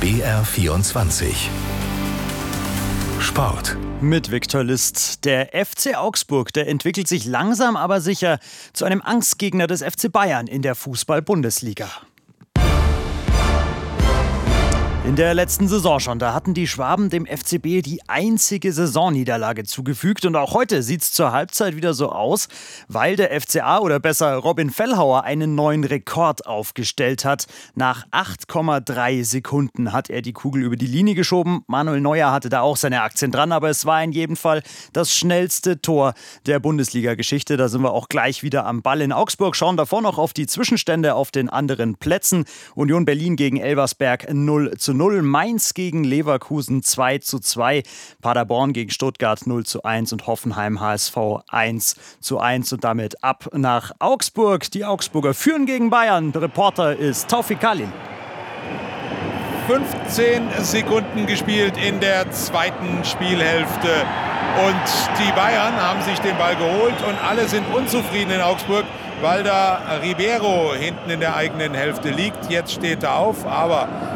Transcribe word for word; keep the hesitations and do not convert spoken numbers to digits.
B R vierundzwanzig Sport. Mit Viktor List. Der F C Augsburg, der entwickelt sich langsam aber sicher zu einem Angstgegner des F C Bayern in der Fußball-Bundesliga. In der letzten Saison schon, da hatten die Schwaben dem F C B die einzige Saisonniederlage zugefügt. Und auch heute sieht es zur Halbzeit wieder so aus, weil der F C A oder besser Robin Fellhauer einen neuen Rekord aufgestellt hat. Nach acht Komma drei Sekunden hat er die Kugel über die Linie geschoben. Manuel Neuer hatte da auch seine Aktien dran, aber es war in jedem Fall das schnellste Tor der Bundesliga-Geschichte. Da sind wir auch gleich wieder am Ball in Augsburg, schauen davor noch auf die Zwischenstände auf den anderen Plätzen. Union Berlin gegen Elversberg null zu null, Mainz gegen Leverkusen zwei zu zwei, Paderborn gegen Stuttgart null zu eins und Hoffenheim H S V eins zu eins. Und damit ab nach Augsburg. Die Augsburger führen gegen Bayern. Der Reporter ist Taufik Kalin. fünfzehn Sekunden gespielt in der zweiten Spielhälfte. Und die Bayern haben sich den Ball geholt und alle sind unzufrieden in Augsburg, weil da Ribeiro hinten in der eigenen Hälfte liegt. Jetzt steht er auf, aber